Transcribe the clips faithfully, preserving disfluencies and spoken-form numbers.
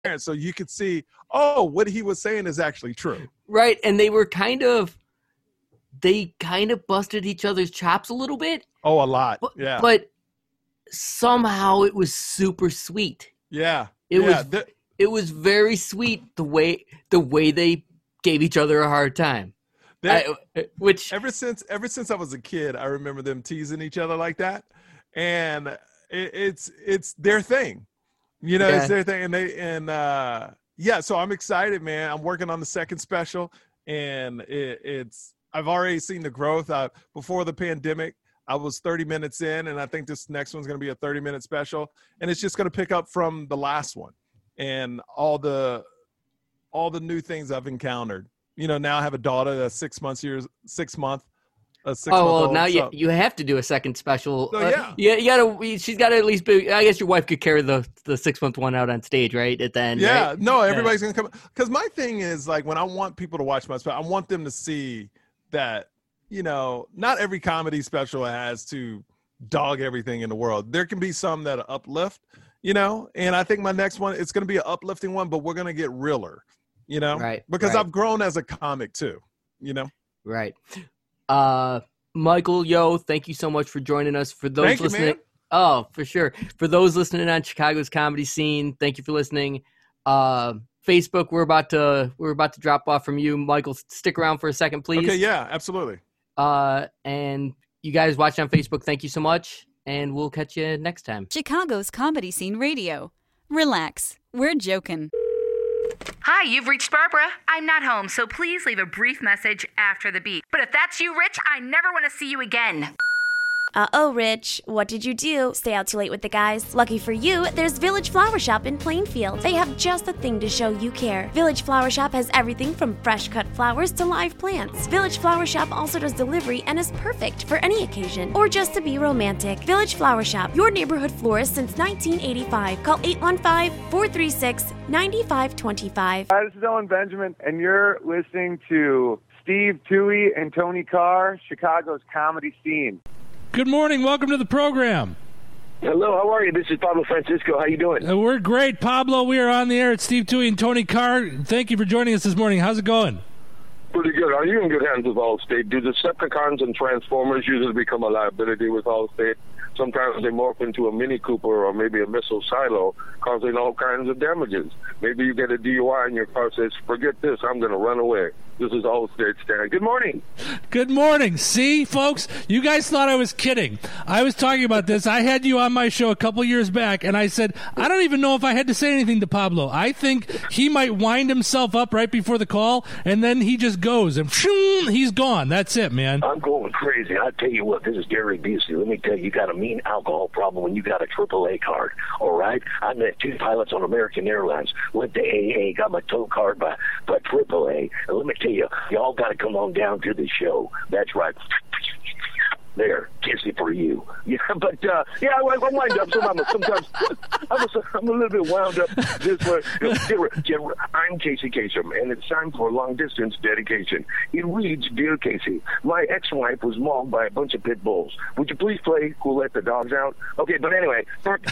so you could see, oh, what he was saying is actually true. Right, and they were kind of, they kind of busted each other's chops a little bit. Oh, a lot, but, yeah. But somehow it was super sweet. Yeah, it yeah. was. The, it was very sweet the way the way they gave each other a hard time. I, which ever since ever since I was a kid, I remember them teasing each other like that, and it, it's it's their thing. You know, yeah. It's their thing, and they and uh, yeah. So I'm excited, man. I'm working on the second special, and it, it's I've already seen the growth. Uh, before the pandemic, I was thirty minutes in, and I think this next one's going to be a thirty minute special, and it's just going to pick up from the last one, and all the all the new things I've encountered. You know, now I have a daughter that's six months years six month. A six oh month well, old, now so. you you have to do a second special. So, uh, yeah, yeah, you gotta. She's got to at least be. I guess your wife could carry the the six month one out on stage, right? At the end. Yeah, right? no, everybody's yeah. gonna come. Because my thing is like when I want people to watch my special, I want them to see that you know not every comedy special has to dog everything in the world. There can be some that uplift, you know. And I think my next one it's gonna be an uplifting one, but we're gonna get realer, you know, right? Because right. I've grown as a comic too, you know. Right. Uh. Michael, yo, thank you so much for joining us. For those thank listening, you, oh, for sure. For those listening on Chicago's Comedy Scene, thank you for listening. Uh, Facebook, we're about to we're about to drop off from you, Michael. Stick around for a second, please. Okay, yeah, absolutely. Uh, and you guys watching on Facebook, thank you so much, and we'll catch you next time. Chicago's Comedy Scene Radio. Relax, we're joking. Hi, you've reached Barbara. I'm not home, so please leave a brief message after the beep. But if that's you, Rich, I never want to see you again. Uh-oh, Rich. What did you do? Stay out too late with the guys? Lucky for you, there's Village Flower Shop in Plainfield. They have just the thing to show you care. Village Flower Shop has everything from fresh-cut flowers to live plants. Village Flower Shop also does delivery and is perfect for any occasion or just to be romantic. Village Flower Shop, your neighborhood florist since nineteen eighty-five. Call eight one five, four three six, nine five two five. Hi, this is Ellen Benjamin, and you're listening to Steve Toohey and Tony Carr, Chicago's Comedy Scene. Good morning. Welcome to the program. Hello, how are you? This is Pablo Francisco. How you doing? Uh, we're great. Pablo, we are on the air at Steve Toohey and Tony Carr. Thank you for joining us this morning. How's it going? Pretty good. Are you in good hands with Allstate? Do the Decepticons and Transformers usually become a liability with Allstate? Sometimes they morph into a Mini Cooper or maybe a missile silo, causing all kinds of damages. Maybe you get a D U I and your car says, forget this, I'm going to run away. This is Allstate Stan. Good morning. Good morning. See, folks, you guys thought I was kidding. I was talking about this. I had you on my show a couple years back, and I said, I don't even know if I had to say anything to Pablo. I think he might wind himself up right before the call, and then he just goes, and he's gone. That's it, man. I'm going crazy. I tell you what, this is Gary Busey. Let me tell you, you got a mean alcohol problem when you got a triple A card, all right? I met two pilots on American Airlines, went to A A, got my tow card by, by triple A, and let me tell you, y'all got to come on down to the show. That's right. There, kissy for you. Yeah, but uh, yeah, I, I wind up sometimes. sometimes I'm, a, I'm a little bit wound up this way. I'm Casey Kasem, and it's time for a long distance dedication. It reads, Dear Casey, my ex-wife was mauled by a bunch of pit bulls. Would you please play Who Let the Dogs Out? Okay, but anyway. But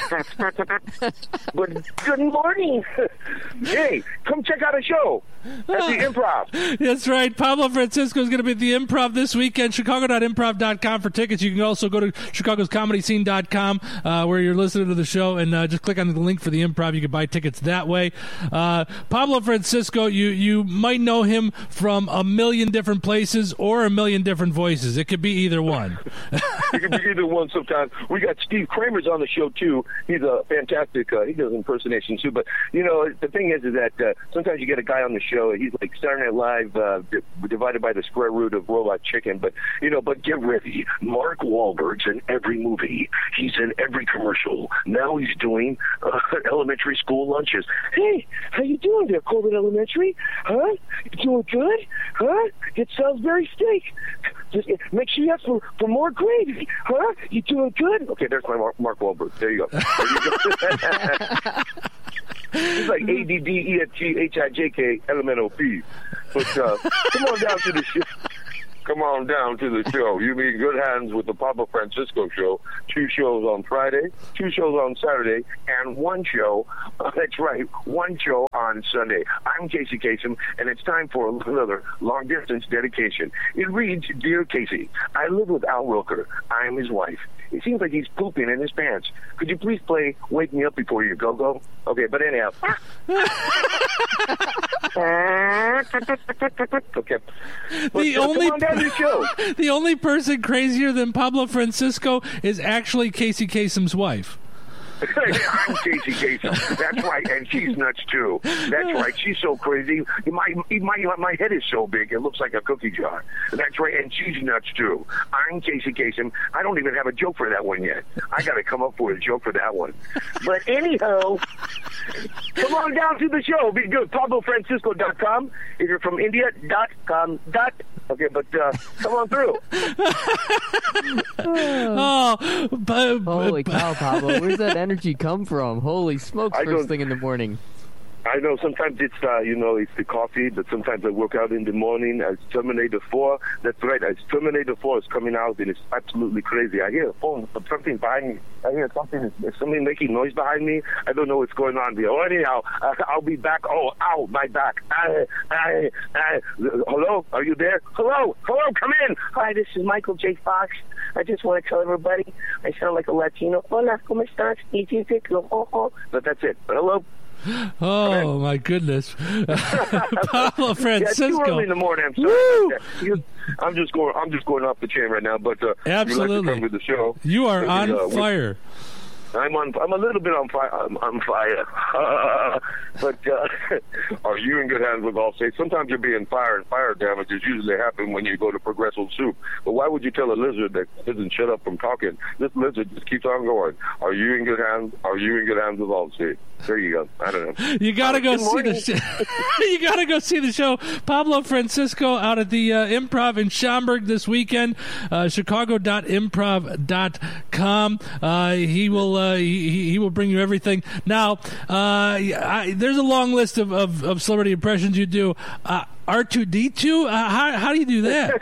good morning. Hey, come check out a show at the Improv. That's right. Pablo Francisco is going to be at the Improv this weekend. Chicago dot improv dot com for tickets. You can also go to chicagos comedy scene dot com uh, where you're listening to the show, and uh, just click on the link for the Improv. You can buy tickets that way. Uh, Pablo Francisco, you, you might know him from a million different places or a million different voices. It could be either one. It could be either one sometimes. We got Steve Kramer's on the show, too. He's a fantastic, uh, he does impersonations, too. But, you know, the thing is, is that uh, sometimes you get a guy on the show, he's like Saturday Night Live uh, d- divided by the square root of Robot Chicken. But, you know, but get ready. Mark Wahlberg's in every movie. He's in every commercial. Now he's doing uh, elementary school lunches. Hey, how you doing there, Corbin Elementary? Huh? You doing good? Huh? Get Salisbury steak. Just make sure you ask for, for more gravy. Huh? You doing good? Okay, there's my Mark, Mark Wahlberg. There you go. There you go. It's like A D D E F G H I J K L M N O P. But uh, come on down to the show. come on down to the show. You'll be in good hands with the Pablo Francisco Show. Two shows on Friday, two shows on Saturday, and one show, uh, that's right, one show on Sunday. I'm Casey Kasem, and it's time for another long-distance dedication. It reads, Dear Casey, I live with Al Roker. I am his wife. It seems like he's pooping in his pants. Could you please play Wake Me Up Before You Go-Go? Okay, but anyhow. Okay. But, The uh, only come on down to the show. the only person crazier than Pablo Francisco is actually Casey Kasem's wife. I'm Casey Kasem. That's right, and she's nuts too. That's right, she's so crazy. My, my my head is so big it looks like a cookie jar. That's right, and she's nuts too. I'm Casey Kasem. I don't even have a joke for that one yet. I got to come up with a joke for that one. But anyhow, come on down to the show. Be good. Pablo Francisco dot com. If you're from India, dot com. Dot. Okay, but uh, come on through. Oh, but, Holy cow, Pablo. Where's that energy come from? Holy smokes, I first don't- thing in the morning. I know sometimes it's, uh, you know, it's the coffee, but sometimes I work out in the morning as Terminator four. That's right, as Terminator four is coming out, and it's absolutely crazy. I hear a phone, something behind me. I hear something, is something making noise behind me. I don't know what's going on there. Oh, anyhow, uh, I'll be back. Oh, ow, my back. Uh, uh, uh, hello? Are you there? Hello? Hello, come in. Hi, this is Michael J. Fox. I just want to tell everybody I sound like a Latino. Hola, ¿cómo estás? But that's it. Hello? Oh my goodness, Pablo Francisco. Yeah, it's too early in the morning. I'm sorry. Woo! Yeah, I'm just going. I'm just going off the chain right now. But uh, Absolutely, you'd like to come to the show. You are Maybe, on uh, fire. I'm on. I'm a little bit on fire. I'm on fire. But uh, are you in good hands with Allstate? Sometimes you're being fired, and fire damages usually happen when you go to Progressive Soup. But why would you tell a lizard that doesn't shut up from talking? This lizard just keeps on going. Are you in good hands? Are you in good hands with Allstate? There you go. I don't know. You gotta go Good see the morning. show. You gotta go see the show. Pablo Francisco out at the uh, Improv in Schaumburg this weekend. Uh, Chicago dot improv dot com. Uh, he will uh, he, he will bring you everything. Now, uh, I, there's a long list of, of, of celebrity impressions you do. Uh, R two D two. Uh, how how do you do that?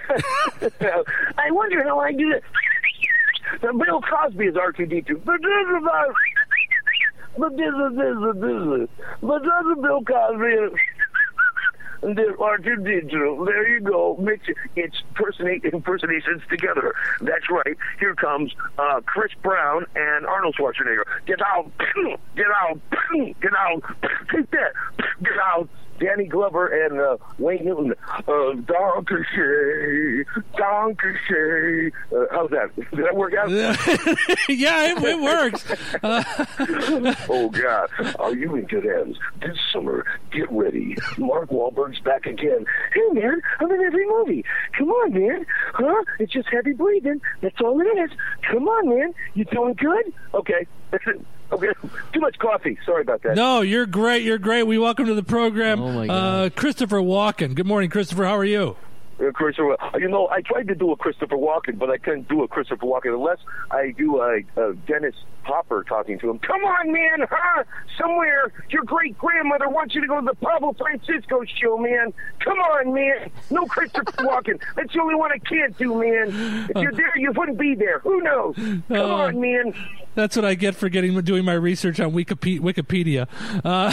I wonder how I do it. Bill Cosby is R two D two. But this is our, but this is this is this is but this is Bill Cosby. And then R two D two. There you go. Mix it. It's impersonate impersonations together. That's right. Here comes uh, Chris Brown and Arnold Schwarzenegger. Get out! Get out! Get out! Take that! Get out! Danny Glover and uh, Wayne Newton. Uh, Donkey Shay, Donkey Shay. Uh, how's that? Did that work out? Yeah, it, it works. Uh, Oh, God. Are you in good hands? This summer, get ready. Mark Wahlberg's back again. Hey, man, I'm in every movie. Come on, man. Huh? It's just heavy breathing. That's all it is. Come on, man. You doing good? Okay. Okay. Too much coffee. Sorry about that. no, you're great. You're great. We welcome to the program, Oh, my uh, Christopher Walken. Good morning, Christopher. How are you? Uh, Christopher, you know, I tried to do a Christopher Walken, but I couldn't do a Christopher Walken unless I do a, a Dennis Hopper talking to him. Come on, man, huh? Somewhere your great grandmother wants you to go to the Pablo Francisco show, man. Come on, man. No Christopher Walken. That's the only one I can't do, man. If you're there, you wouldn't be there. Who knows? Come Uh, on, man. That's what I get for getting doing my research on Wikipedia. Wikipedia. Uh,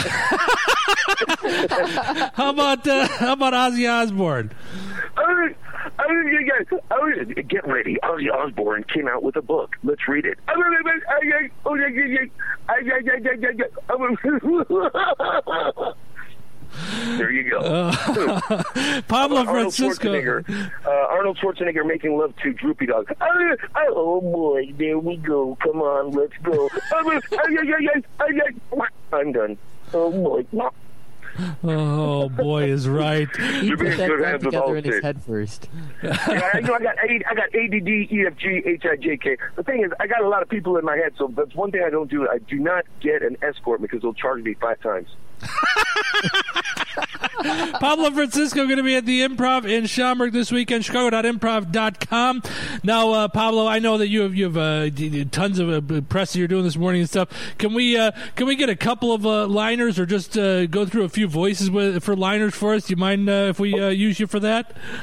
how about uh, how about Ozzy Osbourne? I, I, I, I, get ready. Ozzy Osbourne came out with a book. Let's read it. There you go. Uh, Pablo Arnold Francisco. Schwarzenegger, uh, Arnold Schwarzenegger making love to Droopy Dog. Oh, oh boy, there we go. Come on, let's go. I'm done. Oh boy. Oh boy, is right. He You're put being that good back hands with together in his Allstate. head first. Yeah, I know I got A- I got A D D, E F G, H I J K. The thing is, I got a lot of people in my head, so that's one thing I don't do. I do not get an escort because they'll charge me five times. Pablo Francisco going to be at the Improv in Schaumburg this weekend. Chicago dot improv dot com. Now, uh, Pablo, I know that you have you have uh, tons of uh, press that you're doing this morning and stuff. Can we uh, can we get a couple of uh, liners, or just uh, go through a few voices with, for liners for us? Do you mind uh, if we uh, use you for that?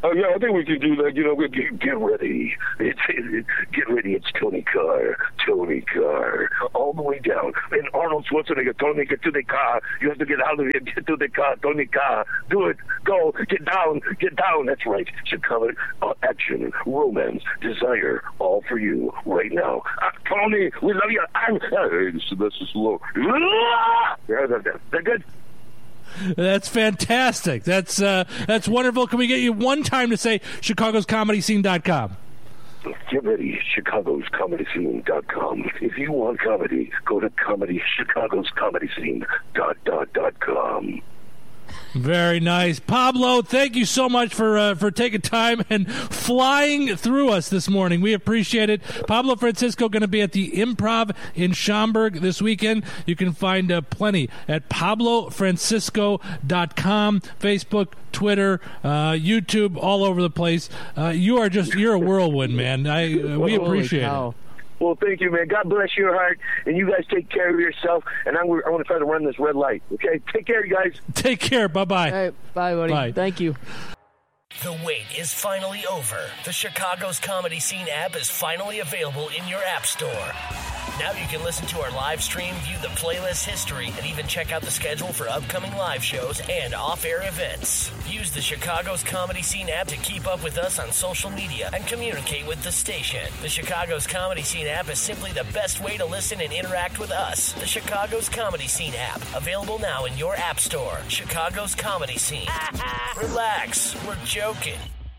Oh, yeah, I think we can do that. You know, we get, get ready. It's, it, get ready. It's Tony Carr. Tony Carr. All the way down. And Arnold Schwarzenegger, Tony, get to the car. You have to get out of here. Get to the car. Tony Carr. Do it. Go. Get down. Get down. That's right. Chicago uh, action, romance, desire, all for you right now. Uh, Tony, we love you. I'm, uh, this is low. They're good. That's fantastic. That's uh, that's wonderful. Can we get you one time to say Chicago's Comedy Scene dot com? Get ready, Chicago's Comedy Scene dot com. If you want comedy, go to comedy Chicago's Comedy Scene dot dot dot com. Very nice. Pablo, thank you so much for uh, for taking time and flying through us this morning. We appreciate it. Pablo Francisco going to be at the Improv in Schaumburg this weekend. You can find uh, plenty at pablo francisco dot com, Facebook, Twitter, uh, YouTube, all over the place. Uh, you are just, you're a whirlwind, man. I uh, We appreciate it. Well, thank you, man. God bless your heart, and you guys take care of yourself. And I'm, I'm going to try to run this red light. Okay, take care, you guys. Take care. Bye bye. All right, bye, buddy. Bye. Thank you. The wait is finally over. The Chicago's Comedy Scene app is finally available in your app store. Now you can listen to our live stream, view the playlist history, and even check out the schedule for upcoming live shows and off-air events. Use the Chicago's Comedy Scene app to keep up with us on social media and communicate with the station. The Chicago's Comedy Scene app is simply the best way to listen and interact with us. The Chicago's Comedy Scene app, available now in your app store. Chicago's Comedy Scene. Relax, we're joking.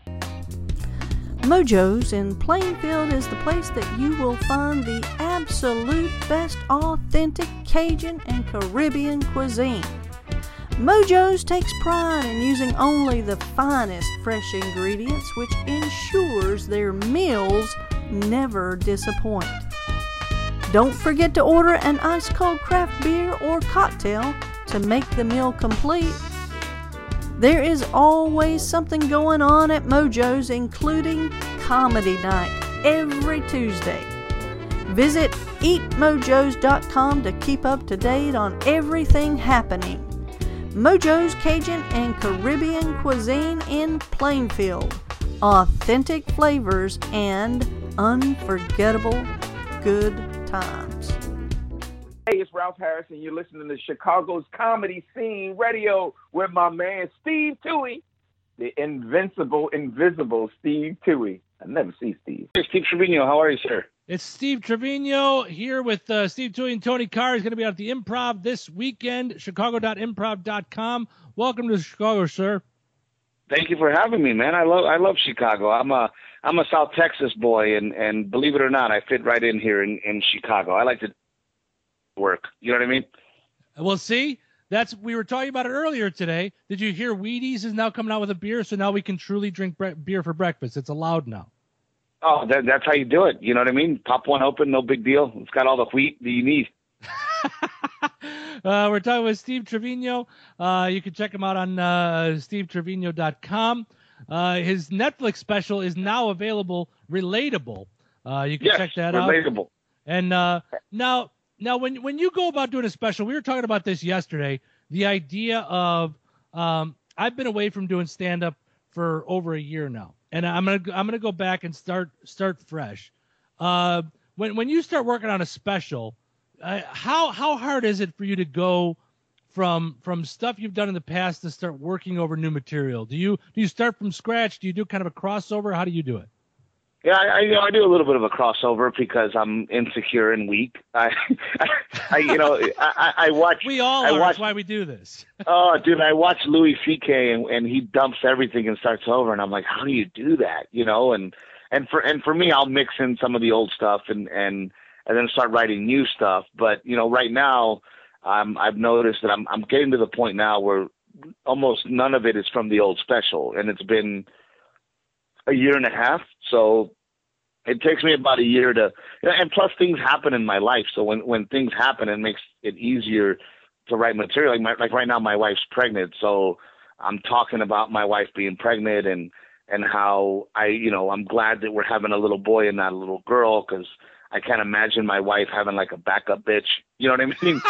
Mojo's in Plainfield is the place that you will find the absolute best authentic Cajun and Caribbean cuisine. Mojo's takes pride in using only the finest fresh ingredients, which ensures their meals never disappoint. Don't forget to order an ice-cold craft beer or cocktail to make the meal complete. There is always something going on at Mojo's, including Comedy Night every Tuesday. Visit eat mojos dot com to keep up to date on everything happening. Mojo's Cajun and Caribbean cuisine in Plainfield. Authentic flavors and unforgettable good times. Hey, it's Ralph Harris, and you're listening to Chicago's Comedy Scene Radio with my man Steve Toohey, the invincible, invisible Steve Toohey. I never see Steve. Hey, Steve Trevino, how are you, sir? It's Steve Trevino here with uh, Steve Toohey and Tony Carr. He's going to be at the Improv this weekend, chicago dot improv dot com. Welcome to Chicago, sir. Thank you for having me, man. I love I love Chicago. I'm a I'm a South Texas boy, and, and believe it or not, I fit right in here in, in Chicago. I like to work. You know what I mean? Well, see, that's we were talking about it earlier today. Did you hear Wheaties is now coming out with a beer, so now we can truly drink bre- beer for breakfast. It's allowed now. Oh, that, that's how you do it. You know what I mean? Pop one open, no big deal. It's got all the wheat that you need. uh, we're talking with Steve Trevino. Uh, you can check him out on uh, steve trevino dot com. Uh, his Netflix special is now available, Relatable. Uh, you can yes, check that relatable. out. Relatable. And uh, now, now when when you go about doing a special, we were talking about this yesterday. The idea of um, I've been away from doing stand up for over a year now, and I'm gonna I'm gonna go back and start start fresh. Uh, when when you start working on a special, uh, how how hard is it for you to go from from stuff you've done in the past to start working over new material? Do you do you start from scratch? Do you do kind of a crossover? How do you do it? Yeah, I, I, you know, I do a little bit of a crossover because I'm insecure and weak. I, I, I you know, I, I watch. We all I are. watch, That's why we do this. Oh, dude, I watch Louis C K and, and he dumps everything and starts over, and I'm like, how do you do that? You know, and and for and for me, I'll mix in some of the old stuff and and and then start writing new stuff. But you know, right now, um, I've noticed that I'm I'm getting to the point now where almost none of it is from the old special, and it's been a year and a half. So it takes me about a year to, and plus things happen in my life. So when, when things happen, it makes it easier to write material. Like, my, like right now, my wife's pregnant. So I'm talking about my wife being pregnant and, and how I, you know, I'm glad that we're having a little boy and not a little girl. Cause I can't imagine my wife having like a backup bitch. You know what I mean?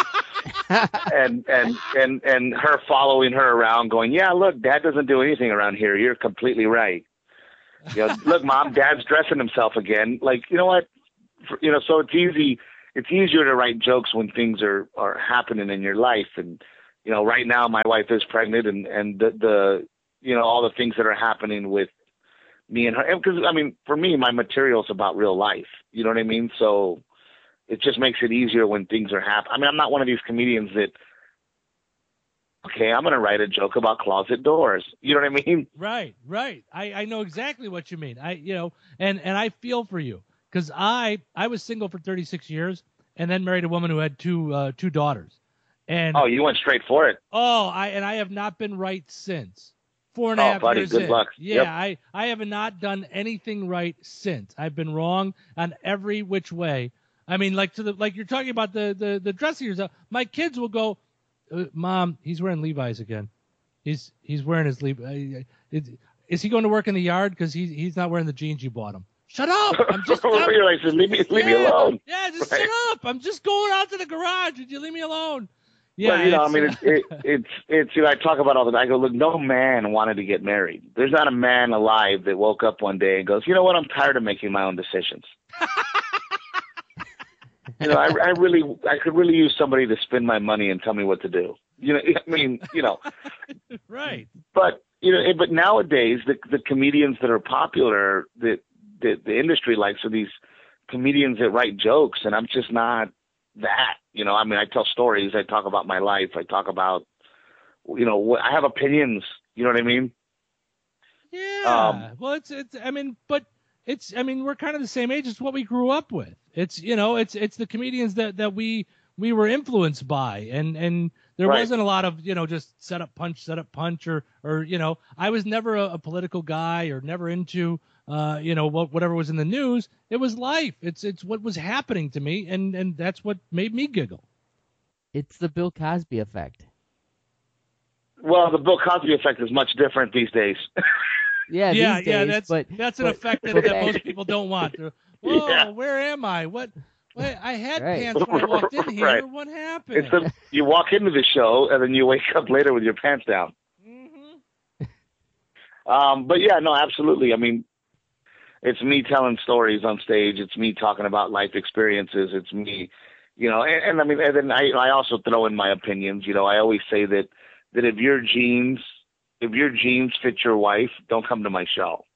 and and and and her following her around, going, "Yeah, look, Dad doesn't do anything around here. You're completely right. You know, look, Mom, Dad's dressing himself again. Like, you know what? For, you know, so it's easy. It's easier to write jokes when things are are happening in your life. And you know, right now my wife is pregnant, and and the the you know all the things that are happening with me and her. Because I mean, for me, my material's about real life. You know what I mean? So it just makes it easier when things are happening. I mean, I'm not one of these comedians that, okay, I'm going to write a joke about closet doors. You know what I mean? Right, right. I, I know exactly what you mean. I, you know, and, and I feel for you because I, I was single for thirty-six years and then married a woman who had two, uh, two daughters. And oh, you went straight for it. Oh, I, and I have not been right since. Four and a oh, half buddy, years good in. luck. Yeah, yep. I, I have not done anything right since. I've been wrong on every which way. I mean, like to the like you're talking about the the, the dressing yourself. My kids will go, uh, Mom, he's wearing Levi's again. He's he's wearing his Levi. Is, is he going to work in the yard? Because he's he's not wearing the jeans you bought him. Shut up! I'm just. I'm, You're like, leave me leave yeah, me alone. Yeah, just right. shut up! I'm just going out to the garage. Would you leave me alone? Yeah, well, you know, I mean, uh, it's it, it's it's you know, I talk about all the time. I go, look, no man wanted to get married. There's not a man alive that woke up one day and goes, you know what? I'm tired of making my own decisions. You know, I, I really, I could really use somebody to spend my money and tell me what to do. You know, I mean, you know, right. But you know, but nowadays the the comedians that are popular, that the the industry likes, are these comedians that write jokes, and I'm just not that. You know, I mean, I tell stories, I talk about my life, I talk about, you know, I have opinions. You know what I mean? Yeah. Um, well, it's it's. I mean, but it's. I mean, we're kind of the same age. It's what we grew up with. It's you know, it's it's the comedians that, that we we were influenced by, and and there right. wasn't a lot of you know just set up punch, set up punch, or or you know, I was never a, a political guy or never into uh you know what whatever was in the news. It was life. It's it's what was happening to me, and and that's what made me giggle. It's the Bill Cosby effect. Well, the Bill Cosby effect is much different these days. Yeah, yeah, these yeah. days, That's but, that's an but, effect that, but that back, most people don't want. They're, Whoa, yeah. where am I? What? Wait, I had Right. pants when I walked in here. Right. What happened? It's the, you walk into the show and then you wake up later with your pants down. Mm-hmm. Um, but yeah, no, absolutely. I mean, it's me telling stories on stage. It's me talking about life experiences. It's me, you know, and, and I mean, and then I, I also throw in my opinions. You know, I always say that, that if your jeans, if your jeans fit your wife, don't come to my show.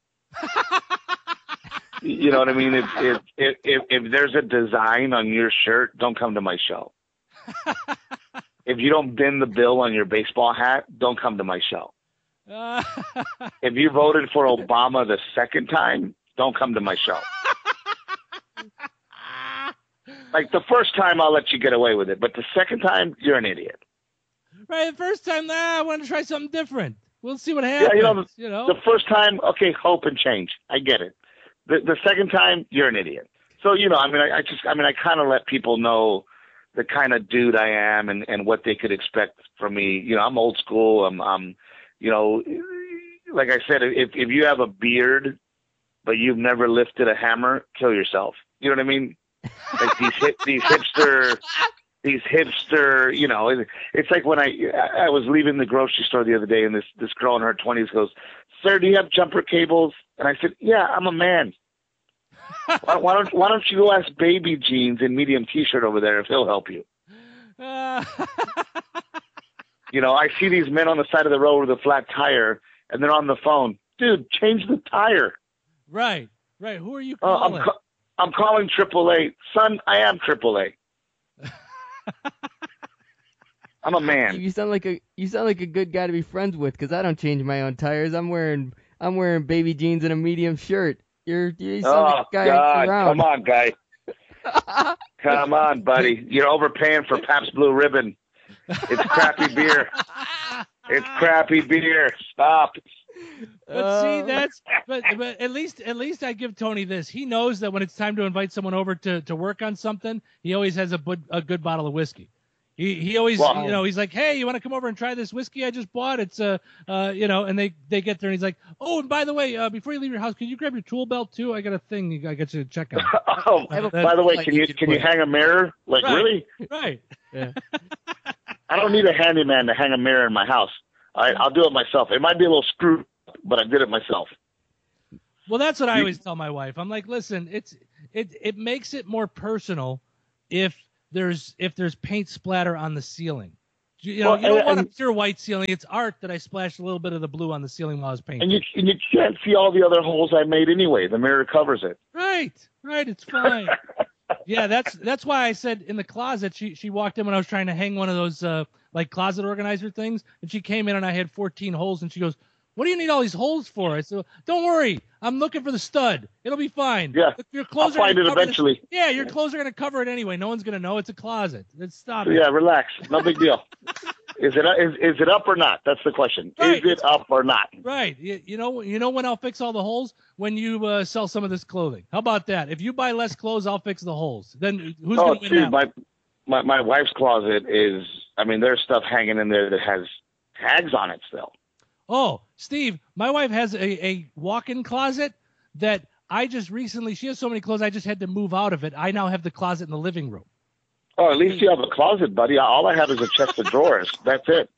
You know what I mean? If, if, if, if, if there's a design on your shirt, don't come to my show. If you don't bend the bill on your baseball hat, don't come to my show. If you voted for Obama the second time, don't come to my show. Like the first time, I'll let you get away with it, but the second time, you're an idiot. Right, the first time, nah, I want to try something different. We'll see what happens. Yeah, you know, the, you know? the first time, okay, hope and change. I get it. The the second time, you're an idiot. So, you know, I mean, I, I just, I mean, I kind of let people know the kind of dude I am and, and what they could expect from me. You know, I'm old school. I'm, I'm, you know, like I said, if if you have a beard, but you've never lifted a hammer, kill yourself. You know what I mean? Like these hip, these hipster, these hipster, you know, it, it's like when I I was leaving the grocery store the other day, and this this girl in her twenties goes, "Sir, do you have jumper cables?" And I said, "Yeah, I'm a man. why, why don't Why don't you go ask Baby Jeans in medium T-shirt over there if he'll help you?" Uh... You know, I see these men on the side of the road with a flat tire, and they're on the phone. Dude, change the tire. Right, right. Who are you Uh, calling? I'm, ca- I'm calling triple A. Son, I am triple A. I'm a man. You sound like a you sound like a good guy to be friends with, because I don't change my own tires. I'm wearing I'm wearing baby jeans and a medium shirt. You're you sound Oh, like a guy God. around. Come on, guy. Come on, buddy. You're overpaying for Pabst Blue Ribbon. It's crappy beer. It's crappy beer. Stop. But see, that's but but at least at least I give Tony this. He knows that when it's time to invite someone over to, to work on something, he always has a good a good bottle of whiskey. He he always, Well, you know, he's like, hey, you want to come over and try this whiskey I just bought? It's uh, uh, you know, and they, they get there and he's like, oh, and by the way, uh, before you leave your house, can you grab your tool belt too? I got a thing you I got you to check out. oh, Uh, by the way, like can you can you hang a mirror? Like Right. really? Right. Yeah. I don't need a handyman to hang a mirror in my house. All right, I'll do it myself. It might be a little screwed, but I did it myself. Well, that's what I You- always tell my wife. I'm like, listen, it's it it makes it more personal if there's if there's paint splatter on the ceiling. You, you know, Well, you don't and- want a and- pure white ceiling. It's art that I splashed a little bit of the blue on the ceiling while I was painting. And you and you can't see all the other holes I made anyway. The mirror covers it. Right, right, it's fine. Yeah, that's that's why I said in the closet. She she walked in when I was trying to hang one of those uh, like closet organizer things, and she came in and I had fourteen holes, and she goes, "What do you need all these holes for?" I said, "Don't worry, I'm looking for the stud. It'll be fine. Yeah, Your clothes I'll are find gonna it cover eventually." This. Yeah, your clothes are gonna cover it anyway. No one's gonna know. It's a closet. Let's stop it. Yeah, relax. No big deal. Is it is is it up or not? That's the question. Right. Is it up or not? Right. You, you know you know when I'll fix all the holes? When you uh, sell some of this clothing. How about that? If you buy less clothes, I'll fix the holes. Then who's oh, gonna win dude, that? my, my my wife's closet is. I mean, there's stuff hanging in there that has tags on it still. Oh, Steve, my wife has a, a walk-in closet that I just recently, she has so many clothes, I just had to move out of it. I now have the closet in the living room. Oh, at least you have a closet, buddy. All I have is a chest of drawers. That's it.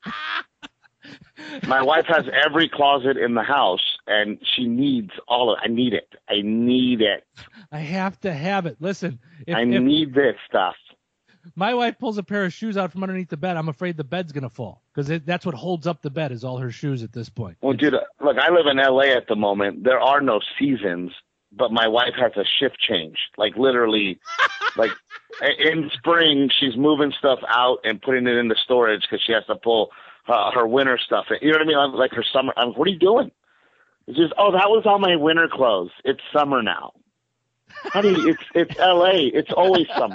My wife has every closet in the house, and she needs all of it. I need it. I need it. I have to have it. Listen, if, I if need this stuff. my wife pulls a pair of shoes out from underneath the bed, I'm afraid the bed's going to fall because that's what holds up the bed is all her shoes at this point. Well, dude, look, I live in L A at the moment. There are no seasons, but my wife has a shift change. Like literally, like in spring, she's moving stuff out and putting it into storage because she has to pull uh, her winter stuff. You know what I mean? I'm, like her summer. I'm, what are you doing? It's just, oh, that was all my winter clothes. It's summer now. Honey, it's it's L A. It's always summer.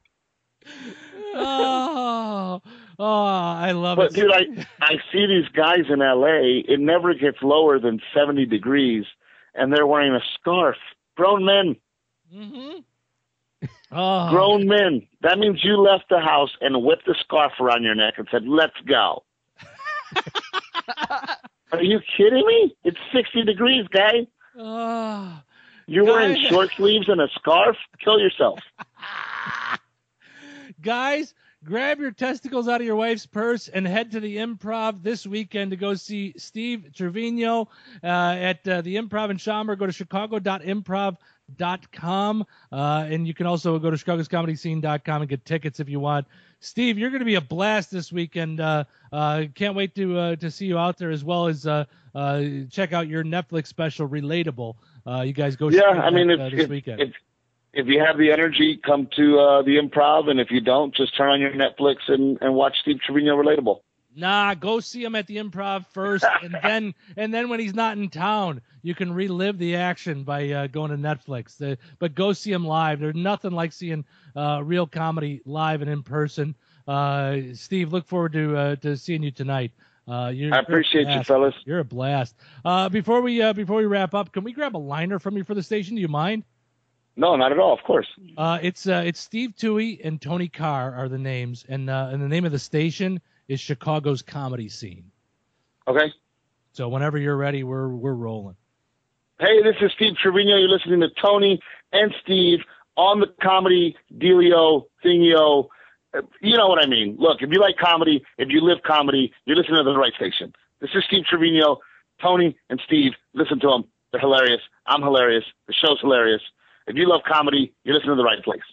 oh, oh, I love But it. dude, I I see these guys in L A. It never gets lower than seventy degrees, and they're wearing a scarf. Grown men. Mm-hmm. Oh. Grown men. That means you left the house and whipped a scarf around your neck and said, "Let's go." Are you kidding me? It's sixty degrees, guy. Oh, You're wearing guys. short sleeves and a scarf? Kill yourself. Guys, grab your testicles out of your wife's purse and head to the Improv this weekend to go see Steve Trevino uh, at uh, the Improv in Schaumburg. Go to chicago dot improv dot com, uh, and you can also go to chicagos comedy scene dot com and get tickets if you want. Steve, you're going to be a blast this weekend. Uh, uh, can't wait to uh, to see you out there, as well as uh, uh, check out your Netflix special, Relatable. Uh, you guys go Yeah, shoot I mean, that, if, uh, this if, weekend. if if you have the energy, come to uh, the Improv, and if you don't, just turn on your Netflix and, and watch Steve Trevino Relatable. Nah, go see him at the Improv first, and then and then when he's not in town, you can relive the action by uh, going to Netflix. The, but go see him live. There's nothing like seeing uh, real comedy live and in person. Uh, Steve, look forward to uh, to seeing you tonight. Uh, you're, I appreciate you're a you, blast. fellas. You're a blast. Uh, before we uh, before we wrap up, can we grab a liner from you for the station? Do you mind? No, not at all. Of course. Uh, it's uh, it's Steve Toohey and Tony Carr are the names, and uh, and the name of the station is Chicago's Comedy Scene. Okay. So whenever you're ready, we're we're rolling. Hey, this is Steve Trevino. You're listening to Tony and Steve on the comedy dealio thingio. You know what I mean. Look, if you like comedy, if you live comedy, you're listening to the right station. This is Steve Trevino, Tony and Steve. Listen to them. They're hilarious. I'm hilarious. The show's hilarious. If you love comedy, you're listening to the right place.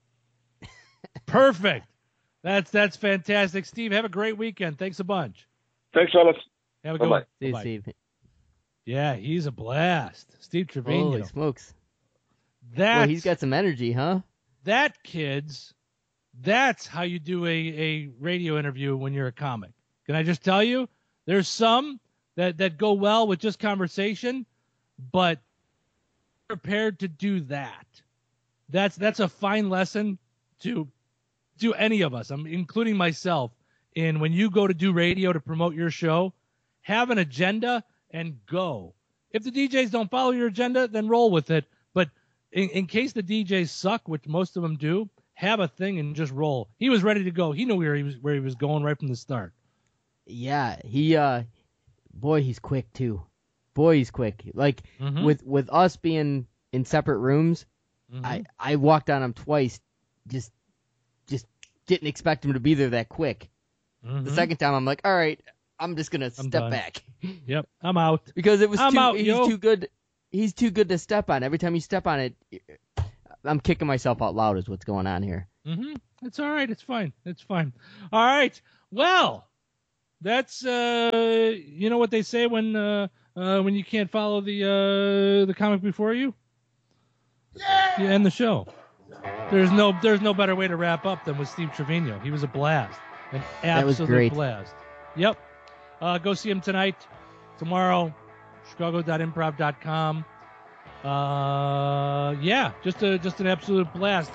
Perfect. That's that's fantastic. Steve, have a great weekend. Thanks a bunch. Thanks, fellas. Have a good Bye-bye. one. See you, Bye-bye. Steve. Yeah, he's a blast. Steve Trevino. Holy smokes. That's, Well, he's got some energy, huh? that, kids, that's how you do a, a radio interview when you're a comic. Can I just tell you? There's some that, that go well with just conversation, but prepared to do that. That's that's a fine lesson to to any of us, I'm including myself, in when you go to do radio to promote your show, have an agenda and go. If the D Js don't follow your agenda, then roll with it. But in, in case the D Js suck, which most of them do, have a thing and just roll. He was ready to go. He knew where he was where he was going right from the start. Yeah, he uh boy, he's quick too. Boy, he's quick. Like Mhm. with with us being in separate rooms, Mhm. I I walked on him twice, just just didn't expect him to be there that quick. Mhm. The second time, I'm like, all right, I'm just gonna I'm step done. back Yep, I'm out. because it was I'm too out, he's yo. too good. He's too good to step on. Every time you step on it, I'm kicking myself out loud. Is what's going on here. Mm-hmm. It's all right. It's fine. It's fine. All right. Well, that's uh, you know what they say when uh, uh, when you can't follow the uh, the comic before you. You end the show. There's no there's no better way to wrap up than with Steve Trevino. He was a blast, an That was absolute great. blast. Yep. Uh, go see him tonight, tomorrow, chicago dot improv dot com. Uh, yeah, just a just an absolute blast.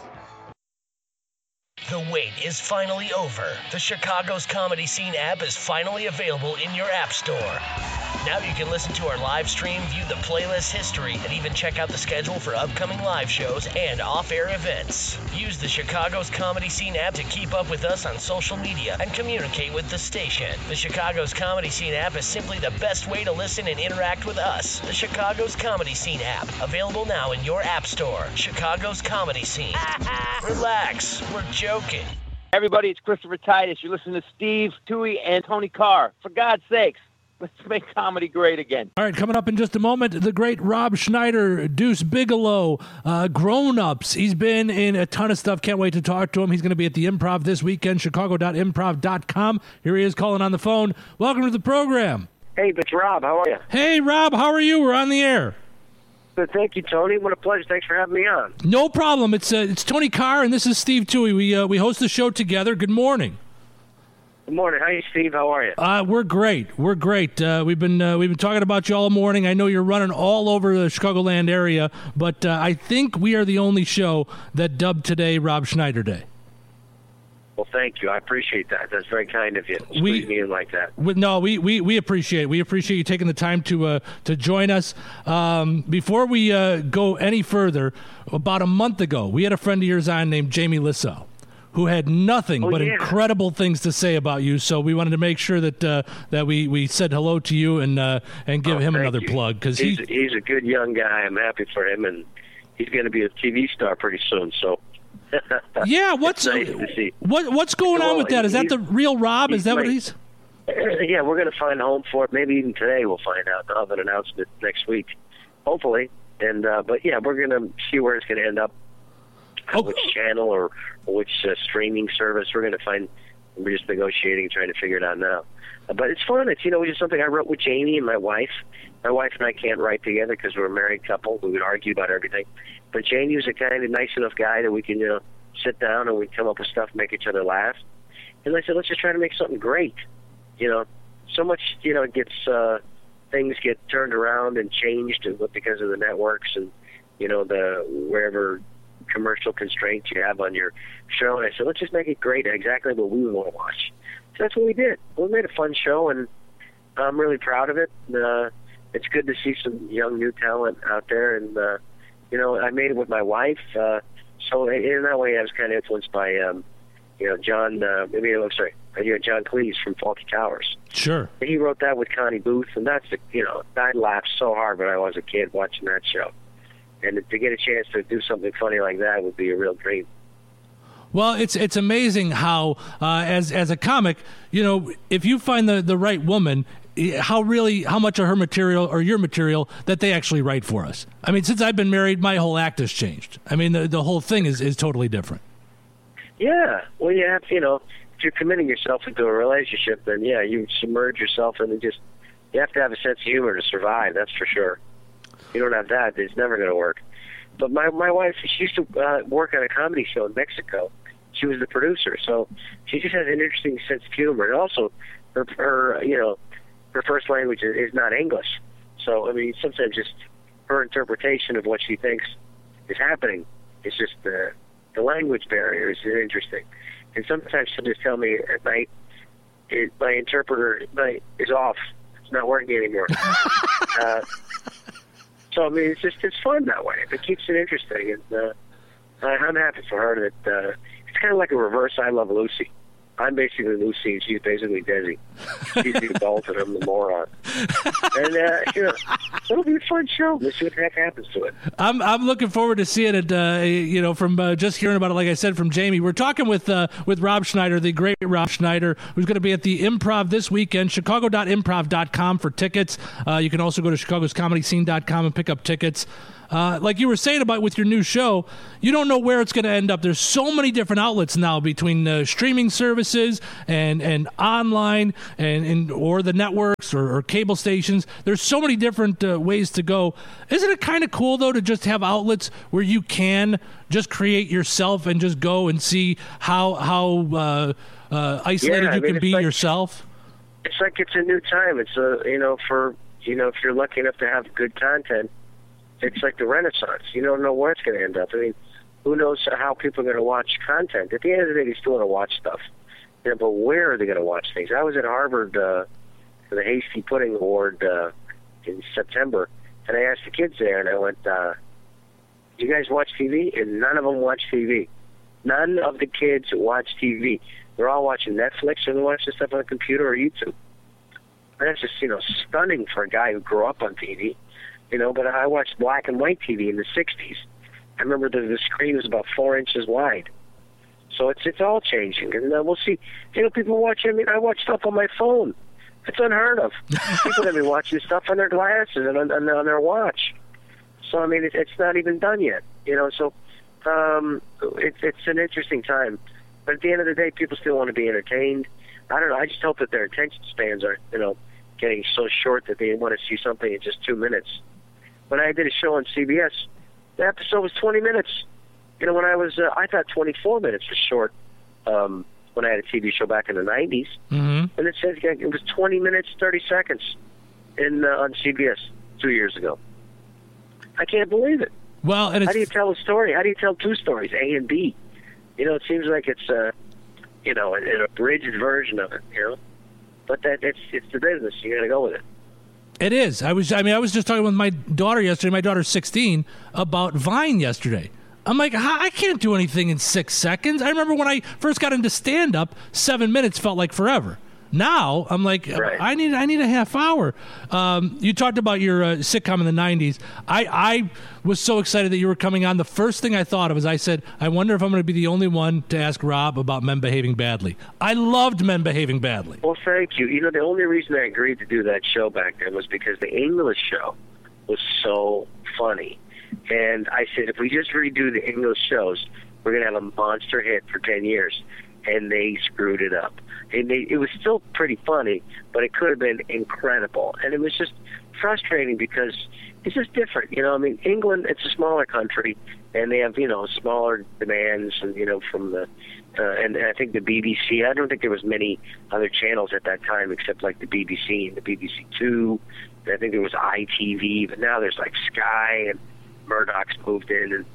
The wait is finally over. The Chicago's Comedy Scene app is finally available in your app store. Now you can listen to our live stream, view the playlist history, and even check out the schedule for upcoming live shows and off-air events. Use the Chicago's Comedy Scene app to keep up with us on social media and communicate with the station. The Chicago's Comedy Scene app is simply the best way to listen and interact with us. The Chicago's Comedy Scene app, available now in your app store. Chicago's Comedy Scene. Relax, we're joking. Everybody, it's Christopher Titus. You're listening to Steve Tui and Tony Carr. For God's sakes, let's make comedy great again. All right, coming up in just a moment, the great Rob Schneider, Deuce Bigelow, uh, Grown Ups. He's been in a ton of stuff. Can't wait to talk to him. He's going to be at the Improv this weekend, chicago dot improv dot com. Here he is calling on the phone. Welcome to the program. Hey, it's Rob. How are you? Hey, Rob, how are you? We're on the air. Good, thank you, Tony. What a pleasure. Thanks for having me on. No problem. It's uh, it's Tony Carr, and this is Steve Tui. We uh, we host the show together. Good morning. Good morning. How are you, Steve? How are you? Uh, we're great. We're great. Uh, we've been uh, we've been talking about you all morning. I know you're running all over the Chicagoland area, but uh, I think we are the only show that dubbed today Rob Schneider Day. Well, thank you. I appreciate that. That's very kind of you. We- Squeeze me in like that. We, no, we, we, we appreciate it. We appreciate you taking the time to uh, to join us. Um, before we uh, go any further, about a month ago, we had a friend of yours on named Jamie Lissow, who had nothing Oh, but yeah. incredible things to say about you. So we wanted to make sure that uh, that we, we said hello to you and uh, and give Oh, him thank another you. plug because he's, he. he's a good young guy. I'm happy for him, and he's going to be a T V star pretty soon. So Yeah, what's it's nice to see. what what's going on Well, with that? Is that he's- the real Rob? Is he's that what like- he's? Yeah, we're going to find a home for it. Maybe even today we'll find out. I'll have an announcement next week, hopefully. And uh, but yeah, we're going to see where it's going to end up, Oh. which channel or which uh, streaming service. We're going to find. We're just negotiating, trying to figure it out now. Uh, but it's fun. It's you know, it's just something I wrote with Jamie and my wife. My wife and I can't write together because we're a married couple. We would argue about everything. But Jamie was a kind of nice enough guy that we can you know sit down and we come up with stuff, make each other laugh. And I said, let's just try to make something great. You know, so much, you know, gets, uh, things get turned around and changed because of the networks and, you know, the, wherever commercial constraints you have on your show. And I said, let's just make it great, exactly what we want to watch. So that's what we did. We made a fun show, and I'm really proud of it. Uh, it's good to see some young, new talent out there. And, uh, you know, I made it with my wife. Uh, so in that way, I was kind of influenced by, um, you know, John, uh, I mean, I'm sorry, you know, John Cleese from Faulty Towers. Sure. He wrote that with Connie Booth, and that's, the, you know, I laughed so hard when I was a kid watching that show. And to get a chance to do something funny like that would be a real dream. Well, it's it's amazing how, uh, as as a comic, you know, if you find the, the right woman, how really how much of her material or your material that they actually write for us. I mean, since I've been married, my whole act has changed. I mean, the the whole thing is, is totally different. Yeah, well, you have, you know, if you're committing yourself into a relationship, then yeah, you submerge yourself and just you have to have a sense of humor to survive. That's for sure. If you don't have that, it's never going to work. But my my wife, she used to uh, work on a comedy show in Mexico. She was the producer, so she just has an interesting sense of humor. And also, her her you know, her first language is, is not English. So I mean, sometimes just her interpretation of what she thinks is happening is just the the language barrier is interesting. And sometimes she'll just tell me at night, it, my interpreter my, is off. It's not working anymore. uh, so I mean, it's just it's fun that way. It keeps it interesting, and uh, I, I'm happy for her that uh, it's kind of like a reverse I Love Lucy. I'm basically Lucy, and she's basically Desi. She's the adult, and I'm the moron. And, uh, you know, it'll be a fun show. Let's see what the heck happens to it. I'm I'm looking forward to seeing it, uh, you know, from uh, just hearing about it, like I said, from Jamie. We're talking with uh, with Rob Schneider, the great Rob Schneider, who's going to be at the Improv this weekend, chicago dot improv dot com for tickets. Uh, you can also go to chicagos comedy scene dot com and pick up tickets. Uh, like you were saying about with your new show, you don't know where it's going to end up. There's so many different outlets now between uh, streaming services and, and online and, and or the networks or, or cable stations. There's so many different uh, ways to go. Isn't it kind of cool, though, to just have outlets where you can just create yourself and just go and see how, how uh, uh, isolated yeah, you I mean, can be like, yourself? It's like it's a new time. It's a, you know, for, you know, if you're lucky enough to have good content, it's like the Renaissance. You don't know where it's going to end up. I mean, who knows how people are going to watch content? At the end of the day, they still want to watch stuff. You know, but where are they going to watch things? I was at Harvard uh, for the Hasty Pudding Award uh, in September, and I asked the kids there, and I went, uh, do you guys watch T V? And none of them watch T V. None of the kids watch T V. They're all watching Netflix, or they're watching stuff on the computer or YouTube. And that's just, you know, stunning for a guy who grew up on T V. You know, but I watched black and white T V in the sixties. I remember the, the screen was about four inches wide. So it's it's all changing. And uh, we'll see. You know, people watch, I mean, I watch stuff on my phone. It's unheard of. People have been watching stuff on their glasses and on, on, on their watch. So, I mean, it, it's not even done yet. You know, so um, it, it's an interesting time. But at the end of the day, people still want to be entertained. I don't know. I just hope that their attention spans are, you know, getting so short that they want to see something in just two minutes. When I did a show on C B S, the episode was twenty minutes. You know, when I was, uh, I thought twenty-four minutes was short um, when I had a T V show back in the nineties. Mm-hmm. And it says it was twenty minutes, thirty seconds in uh, on C B S two years ago. I can't believe it. Well, and it's, how do you tell a story? How do you tell two stories, A and B? You know, it seems like it's, uh, you know, an, an abridged version of it, you know? But that it's it's the business. You got to go with it. It is. I was. I mean, I was just talking with my daughter yesterday. My daughter's sixteen about Vine yesterday. I'm like, I can't do anything in six seconds. I remember when I first got into stand-up, seven minutes felt like forever. Now I'm like, right. I need. I need a half hour. Um, you talked about your uh, sitcom in the nineties. I, I was so excited that you were coming on. The first thing I thought of is I said, I wonder if I'm going to be the only one to ask Rob about Men Behaving Badly. I loved Men Behaving Badly. Well, thank you. You know, the only reason I agreed to do that show back then was because the English show was so funny. And I said, if we just redo the English shows, we're going to have a monster hit for ten years. And they screwed it up. And they, it was still pretty funny, but it could have been incredible. And it was just frustrating because it's just different. You know, I mean, England, it's a smaller country, and they have, you know, smaller demands, and, you know, from the, uh, and, and I think the B B C, I don't think there was many other channels at that time except like the B B C and the B B C two. And I think there was I T V, but now there's like Sky, and Murdoch's moved in. And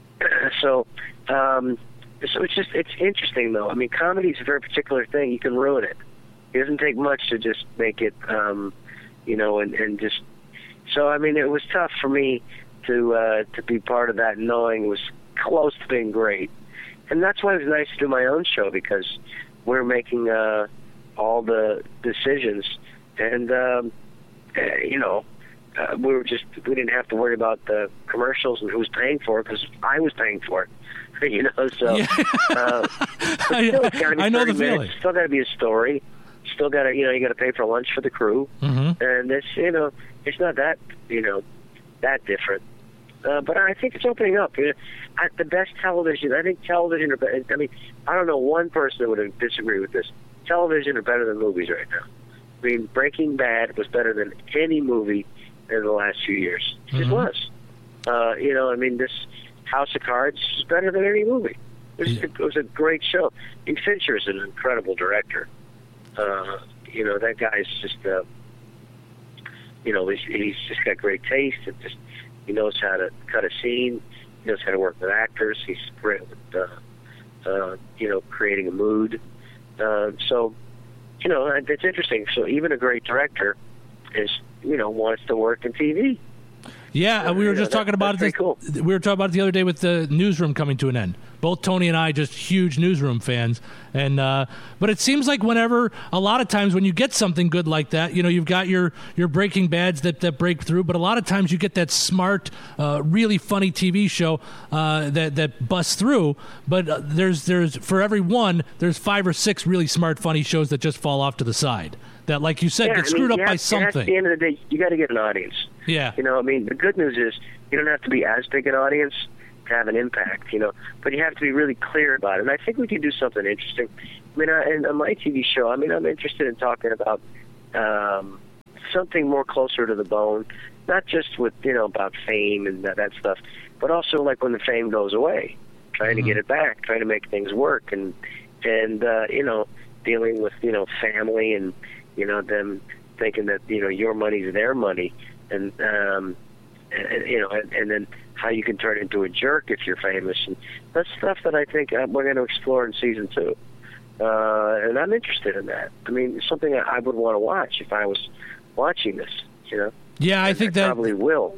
so, um, So it's just, it's interesting, though. I mean, comedy is a very particular thing. You can ruin it. It doesn't take much to just make it, um, you know, and, and just... So, I mean, it was tough for me to uh, to be part of that, knowing it was close to being great. And that's why it was nice to do my own show, because we're making uh, all the decisions. And, um, uh, you know, uh, we were just, we didn't have to worry about the commercials and who was paying for it, because I was paying for it. You know, so yeah. uh, but still, it's gotta be I know the minutes. feeling. Still got to be a story. Still got to, you know, you got to pay for lunch for the crew, mm-hmm. and it's, you know, it's not that, you know, that different. Uh, but I think it's opening up. You know, I, the best television. I think television. Are better, I mean, I don't know one person that would disagree with this. Television are better than movies right now. I mean, Breaking Bad was better than any movie in the last few years. It mm-hmm. was. Uh, you know, I mean, this House of Cards is better than any movie. It was, it was a great show. And Fincher is an incredible director. Uh, you know, that guy's just, uh, you know, he's, he's just got great taste. And just he knows how to cut a scene. He knows how to work with actors. He's great with, uh, uh, you know, creating a mood. Uh, so, you know, it's interesting. So even a great director is, you know, wants to work in T V. Yeah, we were just talking about it. This, cool. We were talking about it the other day with the Newsroom coming to an end. Both Tony and I just huge newsroom fans. And uh, but it seems like whenever, a lot of times when you get something good like that, you know, you've got your, your Breaking Bads that, that break through, but a lot of times you get that smart, uh, really funny T V show uh, that, that busts through. But uh, there's, there's for every one, there's five or six really smart, funny shows that just fall off to the side. That, like you said, yeah, get I mean, screwed up have, by something. At the end of the day, you got to get an audience. Yeah. You know, I mean, the good news is you don't have to be as big an audience to have an impact, you know, but you have to be really clear about it. And I think we can do something interesting. I mean, I, in, on my T V show, I mean, I'm interested in talking about um, something more closer to the bone, not just with, you know, about fame and that, that stuff, but also like when the fame goes away, trying mm-hmm. to get it back, trying to make things work, and, and uh, you know, dealing with, you know, family and, you know, them thinking that, you know, your money's their money, and, um, and you know, and, and then how you can turn into a jerk if you're famous. And that's stuff that I think uh, we're going to explore in season two. Uh, and I'm interested in that. I mean, it's something I would want to watch if I was watching this, you know? Yeah, I and think I that... probably will.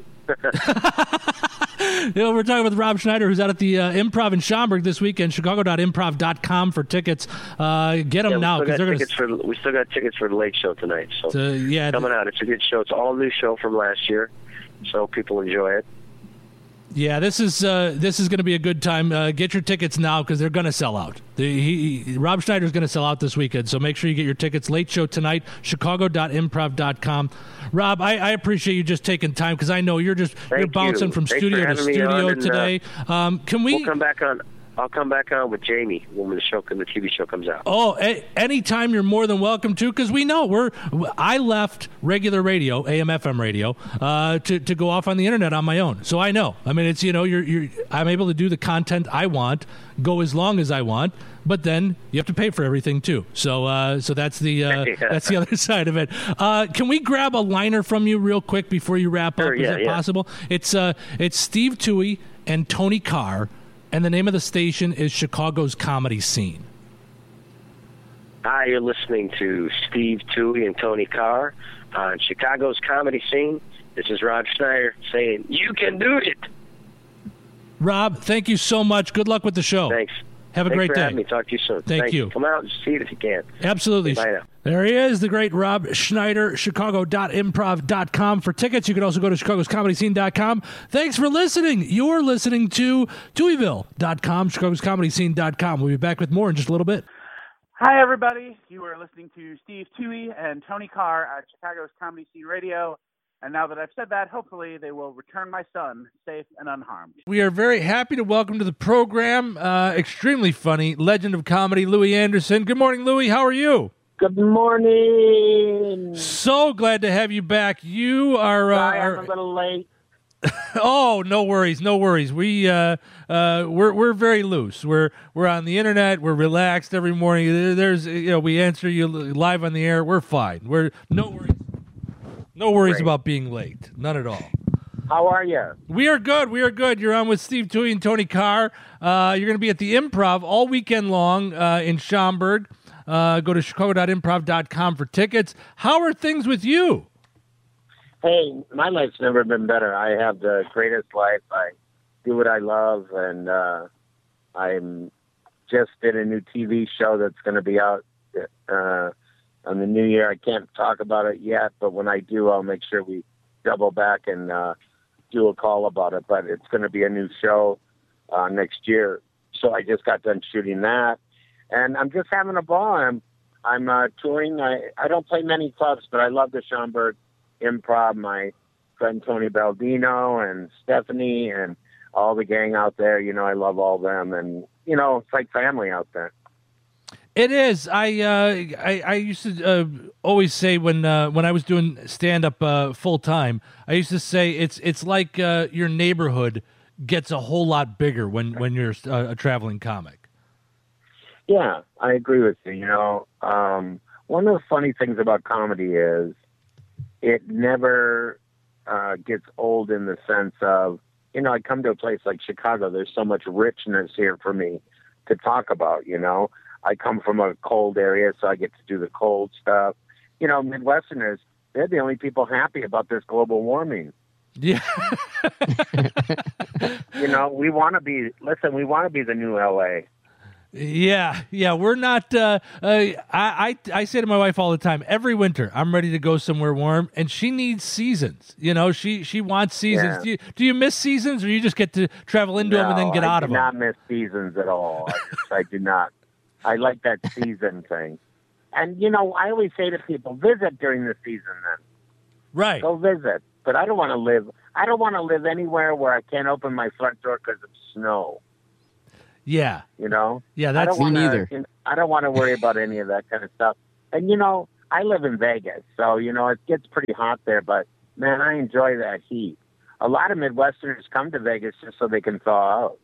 You know, we're talking with Rob Schneider, who's out at the uh, Improv in Schaumburg this weekend. Chicago dot improv dot com for tickets. Uh, get them yeah, now because they're going to. We still got tickets for the late show tonight. So uh, yeah, coming out. It's a good show. It's all new show from last year, so people enjoy it. Yeah, this is uh, this is going to be a good time. Uh, get your tickets now because they're going to sell out. The, he, he, Rob Schneider's going to sell out this weekend, so make sure you get your tickets. Late show tonight, Chicago dot improv dot com. Rob, I, I appreciate you just taking time because I know you're just Thank you're bouncing you. from Thanks studio for to having me studio on, and, today. Uh, um, can we? We'll come back on. I'll come back on with Jamie when the show, when the T V show comes out. Oh, a- anytime you're more than welcome to, because we know we're. I left regular radio, A M F M radio, uh, to to go off on the internet on my own. So I know. I mean, it's you know, you're you're. I'm able to do the content I want, go as long as I want, but then you have to pay for everything too. So uh, so that's the uh, yeah. that's the other side of it. Uh, can we grab a liner from you real quick before you wrap Sure, up? Is yeah, that yeah. possible? It's uh, it's Steve Toohey and Tony Carr. And the name of the station is Chicago's Comedy Scene. Hi, you're listening to Steve Toohey and Tony Carr on Chicago's Comedy Scene. This is Rob Schneider saying, you can do it. Rob, thank you so much. Good luck with the show. Thanks. Have a Thanks great for day. having me. Talk to you soon. Thank Thanks. you. Come out and see it if you can. Absolutely. Bye now. There he is, the great Rob Schneider, Chicago dot improv dot com for tickets. You can also go to Chicago's Comedy Scene dot com. Thanks for listening. You're listening to Tooheyville dot com, Chicago's Comedy Scene dot com. We'll be back with more in just a little bit. Hi, everybody. You are listening to Steve Toohey and Tony Carr at Chicago's Comedy Scene Radio. And now that I've said that, hopefully they will return my son safe and unharmed. We are very happy to welcome to the program, uh, extremely funny, legend of comedy, Louis Anderson. Good morning, Louis. How are you? Good morning. So glad to have you back. You are... Uh, Sorry, are I'm a little late. Oh, no worries, no worries. We uh, uh, we're we're very loose. We're we're on the internet. We're relaxed every morning. There's you know we answer you live on the air. We're fine. We're no worries. No worries Great. about being late. None at all. How are you? We are good. We are good. You're on with Steve Toohey and Tony Carr. Uh, you're going to be at the Improv all weekend long uh, in Schaumburg. Uh, go to Chicago dot improv dot com for tickets. How are things with you? Hey, my life's never been better. I have the greatest life. I do what I love, and uh, I'm just in a new T V show that's going to be out uh, on the new year. I can't talk about it yet, but when I do, I'll make sure we double back and uh, do a call about it. But it's going to be a new show uh, next year. So I just got done shooting that, and I'm just having a ball. I'm I'm uh, touring. I, I don't play many clubs, but I love the Schaumburg Improv. My friend Tony Baldino and Stephanie and all the gang out there, you know, I love all them, and you know, it's like family out there. It is. I uh, I, I used to uh, always say when uh, when I was doing stand up uh, full time, I used to say it's it's like uh, your neighborhood gets a whole lot bigger when when you're a, a traveling comic. Yeah, I agree with you. You know, um, one of the funny things about comedy is it never uh, gets old in the sense of, you know, I come to a place like Chicago, there's so much richness here for me to talk about, you know. I come from a cold area, so I get to do the cold stuff. You know, Midwesterners, they're the only people happy about this global warming. Yeah. You know, we want to be. Listen, we want to be the new L A. Yeah, yeah, we're not. Uh, uh, I, I I say to my wife all the time, every winter, I'm ready to go somewhere warm, and she needs seasons. You know, she she wants seasons. Yeah. Do you, do you miss seasons, or you just get to travel into no, them and then get I out do of them? not miss seasons at all. I, just, I do not. I like that season thing. And, you know, I always say to people, visit during the season then. Right. Go visit. But I don't want to live. I don't want to live anywhere where I can't open my front door because of snow. Yeah. You know? Yeah, I that's don't me wanna, neither. You know, I don't want to worry about any of that kind of stuff. And, you know, I live in Vegas, so, you know, it gets pretty hot there, but, man, I enjoy that heat. A lot of Midwesterners come to Vegas just so they can thaw out.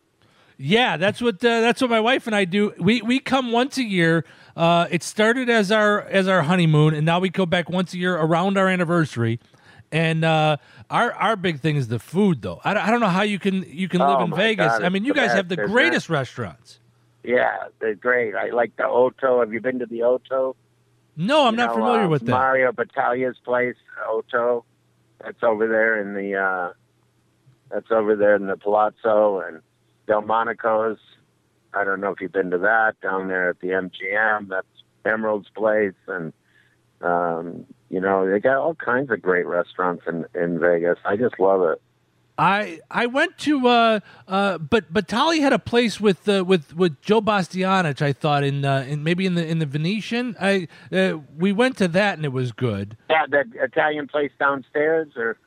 Yeah, that's what uh, that's what my wife and I do. We we come once a year. Uh, it started as our as our honeymoon, and now we go back once a year around our anniversary. And uh, our our big thing is the food, though. I, I don't know how you can you can live Oh, in my Vegas. God, I mean, it's you the guys best, have the isn't greatest it? restaurants. Yeah, they're great. I like the Otto. Have you been to the Otto? No, I'm You not know, familiar uh, with that. Mario Battaglia's place, Otto. That's over there in the. Uh, that's over there in the Palazzo and Delmonico's. I don't know if you've been to that down there at the M G M. That's Emerald's place, and um, you know they got all kinds of great restaurants in in Vegas. I just love it. I I went to uh uh but but Tali had a place with uh, with with Joe Bastianich, I thought in uh, in maybe in the in the Venetian. I uh, we went to that and it was good. Yeah, that Italian place downstairs, or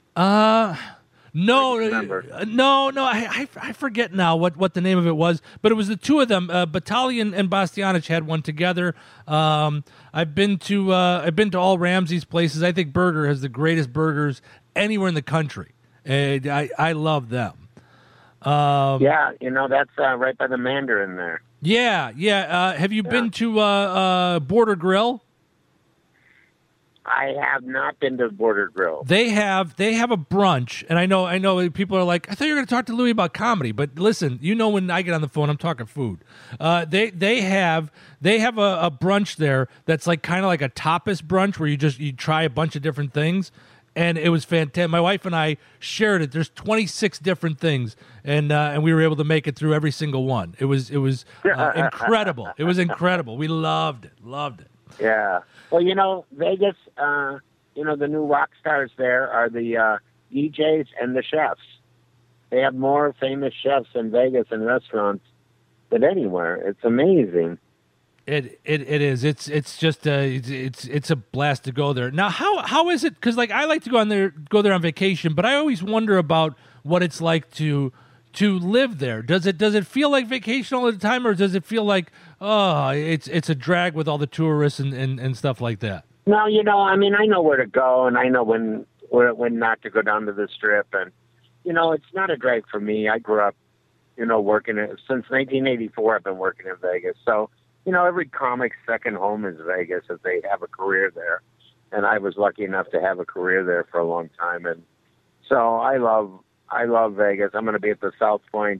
Uh no, uh, no, no. I, I I forget now what, what the name of it was, but it was the two of them. Uh, Battalion and Bastianich had one together. Um, I've been to uh, I've been to all Ramsey's places. I think Burger has the greatest burgers anywhere in the country. And I I love them. Um, yeah, you know that's uh, right by the Mandarin there. Yeah, yeah. Uh, have you been to uh, uh, Border Grill? I have not been to Border Grill. They have they have a brunch, and I know I know people are like, I thought you were going to talk to Louis about comedy, but listen, you know when I get on the phone, I'm talking food. Uh, they they have they have a, a brunch there that's like kind of like a tapas brunch where you just you try a bunch of different things, and it was fantastic. My wife and I shared it. There's twenty-six different things, and uh, and we were able to make it through every single one. It was it was uh, incredible. It was incredible. We loved it. Loved it. Yeah. Well, you know, Vegas, uh, you know, the new rock stars there are the uh, D Js and the chefs. They have more famous chefs in Vegas and restaurants than anywhere. It's amazing. It it it is. It's it's just uh it's it's, it's a blast to go there. Now, how how is it? Because like I like to go on there go there on vacation, but I always wonder about what it's like to to live there. Does it does it feel like vacation all the time, or does it feel like oh it's it's a drag with all the tourists and, and, and stuff like that? No, you know, I mean, I know where to go, and I know when where, when not to go down to the Strip, and you know, it's not a drag for me. I grew up, you know, working it since nineteen eighty-four. I've been working in Vegas, so you know, every comic's second home is Vegas if they have a career there, and I was lucky enough to have a career there for a long time, and so I love I love Vegas. I'm going to be at the South Point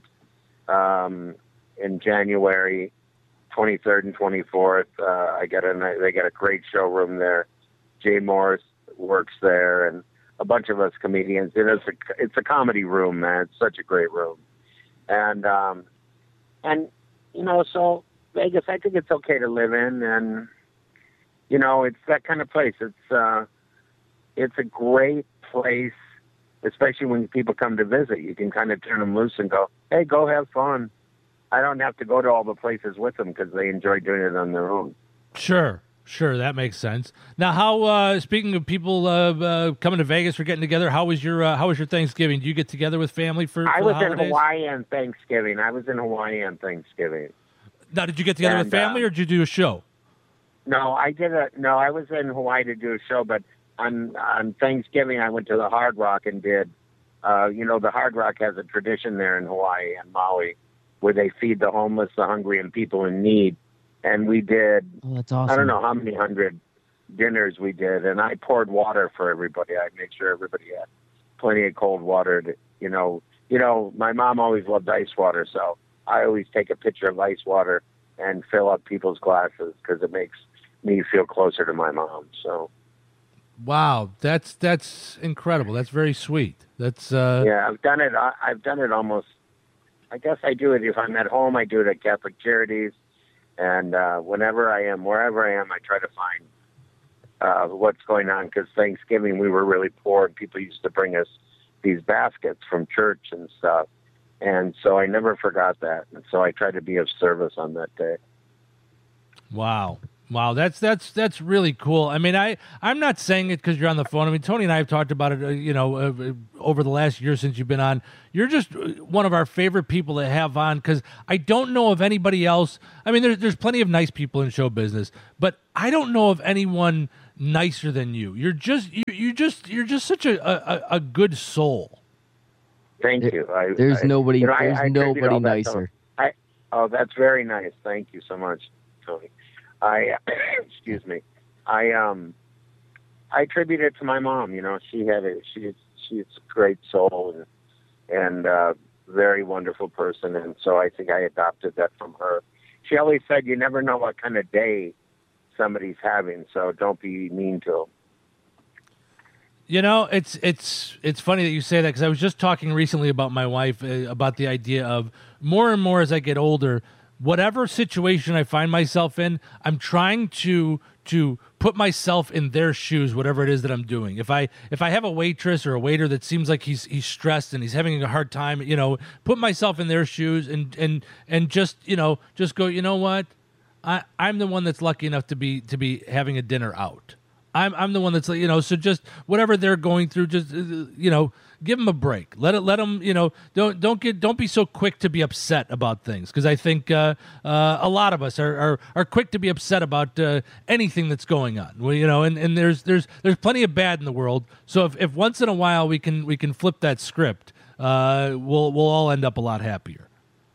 um, in January twenty-third and twenty-fourth. Uh, I got a they got a great showroom there. Jay Morris works there, and a bunch of us comedians. It is a, it's a comedy room, man. It's such a great room, and um, and you know, so Vegas, I think it's okay to live in, and you know, it's that kind of place. It's uh, it's a great place. Especially when people come to visit, you can kind of turn them loose and go, hey, go have fun. I don't have to go to all the places with them because they enjoy doing it on their own. Sure, sure, that makes sense. Now, how? Uh, speaking of people uh, uh, coming to Vegas or getting together, how was your uh, how was your Thanksgiving? Do you get together with family for? for I was the holidays? in Hawaii on Thanksgiving. I was in Hawaii on Thanksgiving. Now, did you get together and, with family uh, or did you do a show? No, I did a no. I was in Hawaii to do a show, but on on Thanksgiving I went to the Hard Rock and did. Uh, you know, the Hard Rock has a tradition there in Hawaii and Maui where they feed the homeless, the hungry, and people in need. And we did, oh, that's awesome. I don't know how many hundred dinners we did. And I poured water for everybody. I made sure everybody had plenty of cold water. To, you know, you know, my mom always loved ice water, so I always take a pitcher of ice water and fill up people's glasses because it makes me feel closer to my mom. So, Wow, that's that's incredible. That's very sweet. That's uh, yeah. I've done it. I, I've done it almost. I guess I do it if I'm at home. I do it at Catholic Charities, and uh, whenever I am, wherever I am, I try to find uh, what's going on. Because Thanksgiving we were really poor, and people used to bring us these baskets from church and stuff, and so I never forgot that. And so I try to be of service on that day. Wow. Wow, that's that's that's really cool. I mean, I I'm not saying it because you're on the phone. I mean, Tony and I have talked about it, uh, you know, uh, over the last year since you've been on. You're just one of our favorite people to have on because I don't know of anybody else. I mean, there's there's plenty of nice people in show business, but I don't know of anyone nicer than you. You're just you you just you're just such a a, a good soul. Thank you. I, There's I, nobody. you know, there's I, I nobody all that nicer. to- I oh, that's very nice. Thank you so much, Tony. I excuse me. I um I attribute it to my mom. You know, she had a she's she's a great soul and and uh, very wonderful person, and so I think I adopted that from her. She always said, "You never know what kind of day somebody's having, so don't be mean to them." You know, it's it's it's funny that you say that because I was just talking recently about my wife uh, about the idea of more and more as I get older. Whatever situation I find myself in, I'm trying to to put myself in their shoes, whatever it is that I'm doing. If I if I have a waitress or a waiter that seems like he's he's stressed and he's having a hard time, you know, put myself in their shoes and and and just you know just go. You know what? I I'm the one that's lucky enough to be to be having a dinner out. I'm I'm the one that's you know so just whatever they're going through, just uh, you know. Give them a break. Let it. Let them. You know. Don't. Don't get. Don't be so quick to be upset about things. Because I think uh, uh, a lot of us are, are are quick to be upset about uh, anything that's going on. Well, you know. And, and there's there's there's plenty of bad in the world. So if, if once in a while we can we can flip that script, uh, we'll we'll all end up a lot happier.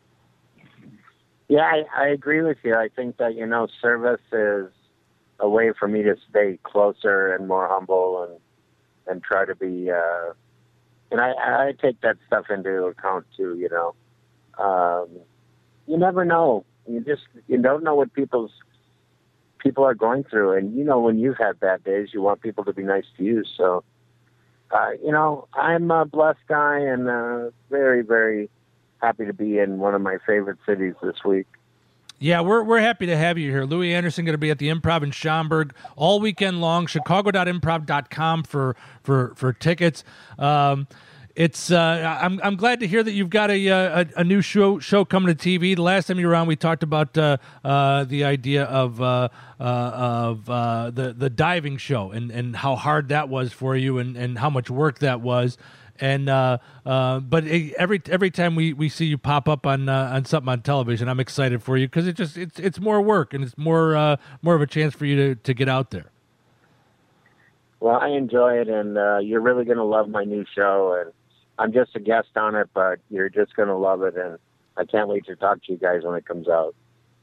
Yeah, I, I agree with you. I think that you know, service is a way for me to stay closer and more humble and and try to be. Uh, And I, I take that stuff into account too, you know. Um, you never know. You just you don't know what people's people are going through, and you know when you've had bad days, you want people to be nice to you. So, uh, you know, I'm a blessed guy, and uh, very, very happy to be in one of my favorite cities this week. Yeah, we're we're happy to have you here. Louis Anderson going to be at the Improv in Schaumburg all weekend long. Chicago dot improv dot com for for for tickets. Um, it's uh, I'm I'm glad to hear that you've got a a, a new show show coming to T V. The last time you were on, we talked about uh, uh, the idea of uh, uh, of uh, the the diving show and, and how hard that was for you and, and how much work that was. And uh, uh, but it, every every time we, we see you pop up on uh, on something on television, I'm excited for you because it just it's it's more work and it's more uh, more of a chance for you to, to get out there. Well, I enjoy it, and uh, you're really going to love my new show. And I'm just a guest on it, but you're just going to love it, and I can't wait to talk to you guys when it comes out.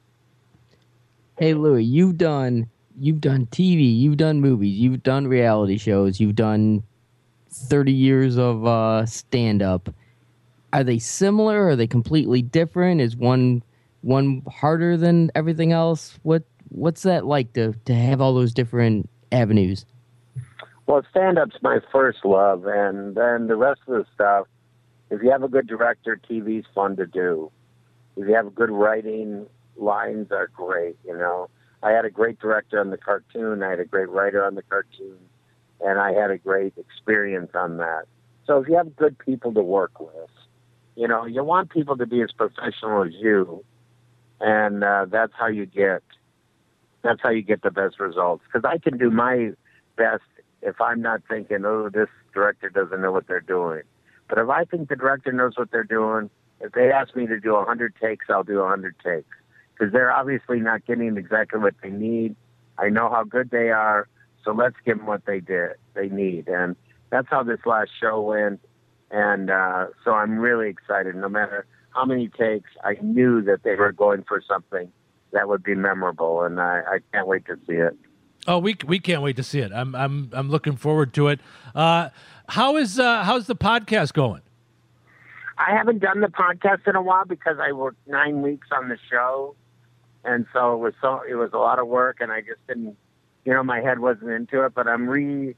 Hey, Louis, you've done you've done T V, you've done movies, you've done reality shows, you've done thirty years of uh, stand-up. Are they similar? Are they completely different? Is one one harder than everything else? What what's that like to to have all those different avenues? Well, stand-up's my first love, and then the rest of the stuff, if you have a good director, T V's fun to do. If you have good writing, lines are great, you know. I had a great director on the cartoon. I had a great writer on the cartoon. And I had a great experience on that. So if you have good people to work with, you know, you want people to be as professional as you, and uh, that's how you get that's how you get the best results. Because I can do my best if I'm not thinking, oh, this director doesn't know what they're doing. But if I think the director knows what they're doing, if they ask me to do a hundred takes, I'll do a hundred takes. Because they're obviously not getting exactly what they need. I know how good they are. So let's give them what they did, they need. And that's how this last show went. And uh, so I'm really excited. No matter how many takes, I knew that they were going for something that would be memorable. And I, I can't wait to see it. Oh, we we can't wait to see it. I'm I'm I'm looking forward to it. Uh, how is uh, how's the podcast going? I haven't done the podcast in a while because I worked nine weeks on the show, and so it was so it was a lot of work, and I just didn't. You know, my head wasn't into it, but I'm re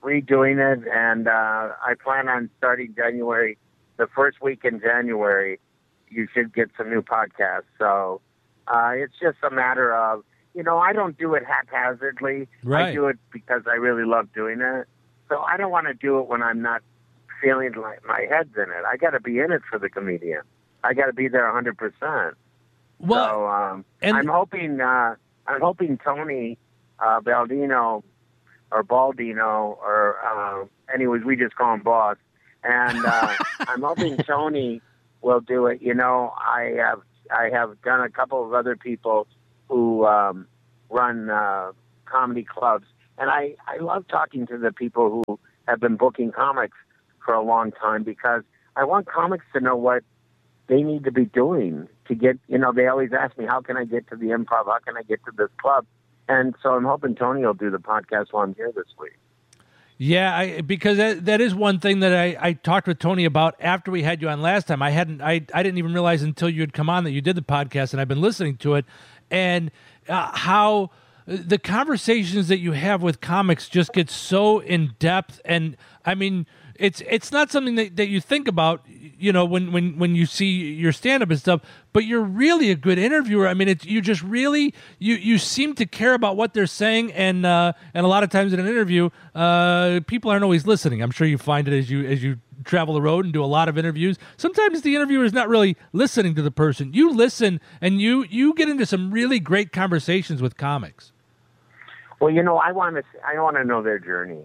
redoing it, and uh, I plan on starting January. The first week in January, you should get some new podcasts. So uh, it's just a matter of, you know, I don't do it haphazardly. Right. I do it because I really love doing it. So I don't want to do it when I'm not feeling like my head's in it. I got to be in it for the comedian. I got to be there one hundred percent. Well, so um, and- I'm hoping uh, I'm hoping Tony uh, Baldino or Baldino or uh, anyways, we just call him Boss. And uh, I'm hoping Tony will do it. You know, I have I have done a couple of other people who um, run uh, comedy clubs, and I, I love talking to the people who have been booking comics for a long time because I want comics to know what they need to be doing to get, you know, they always ask me, how can I get to the Improv? How can I get to this club? And so I'm hoping Tony will do the podcast while I'm here this week. Yeah, I, because that, that is one thing that I, I talked with Tony about after we had you on last time. I hadn't, I, I didn't even realize until you had come on that you did the podcast, and I've been listening to it, and uh, how the conversations that you have with comics just get so in depth. And I mean, it's it's not something that, that you think about, you know, when, when, when you see your stand-up and stuff, but you're really a good interviewer. I mean, it's, you just really, you, you seem to care about what they're saying, and uh, and a lot of times in an interview, uh, people aren't always listening. I'm sure you find it as you as you travel the road and do a lot of interviews. Sometimes the interviewer is not really listening to the person. You listen, and you, you get into some really great conversations with comics. Well, you know, I want to I want to know their journey.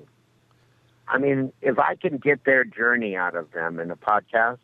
I mean, if I can get their journey out of them in a podcast,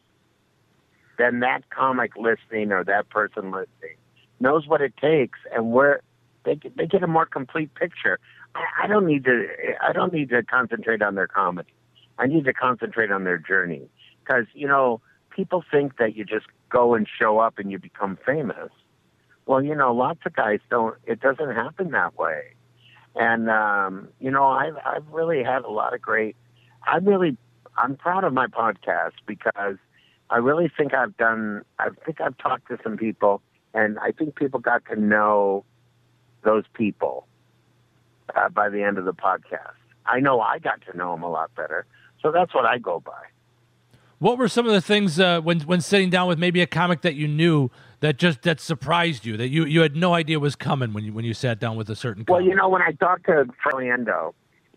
then that comic listening or that person listening knows what it takes, and where they get, they get a more complete picture. I, I don't need to I don't need to concentrate on their comedy. I need to concentrate on their journey, because you know, people think that you just go and show up and you become famous. Well, you know, lots of guys don't. It doesn't happen that way. And, um, you know, I've, I've really had a lot of great, I'm really, I'm proud of my podcast because I really think I've done, I think I've talked to some people, and I think people got to know those people uh, by the end of the podcast. I know I got to know them a lot better. So that's what I go by. What were some of the things uh, when when sitting down with maybe a comic that you knew that just that surprised you, that you, you had no idea was coming when you when you sat down with a certain comic? Well, you know, when I talked to Frank Endo,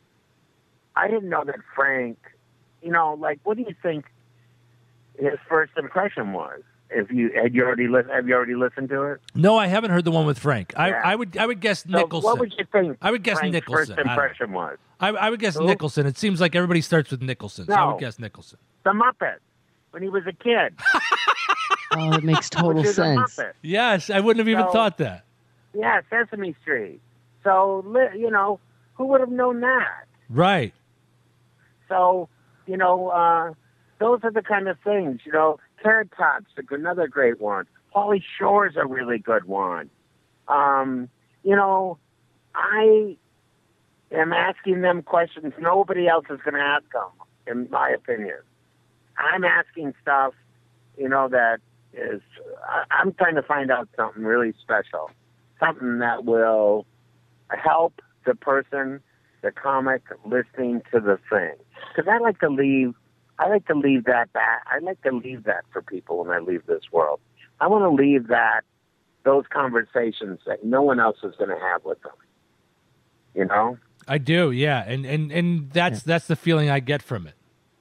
I didn't know that Frank, you know, like, what do you think his first impression was? If you had you already li- have you already listened to it? No, I haven't heard the one with Frank. I, Yeah. I would I would guess So Nicholson. what would you think? I would guess Frank's Nicholson. First I don't know. impression was I, I would guess Who? Nicholson. It seems like everybody starts with Nicholson, so I No. would guess Nicholson. the Muppet when he was a kid. Oh, it makes total Which is a sense. Muppet. Yes, I wouldn't have even So- thought that. Yeah, Sesame Street. So li- you know, who would have known that? Right. So you know, uh, those are the kind of things. You know, Carrot Top's another great one. Pauly Shore's a really good one. Um, you know, I am asking them questions nobody else is going to ask them, in my opinion. I'm asking stuff, you know, that is, I, I'm trying to find out something really special, something that will help the person, the comic, listening to the thing. Because I like to leave, I like to leave that back. I like to leave that for people when I leave this world. I want to leave that, those conversations that no one else is going to have with them. You know? I do, yeah, and and and that's that's the feeling I get from it.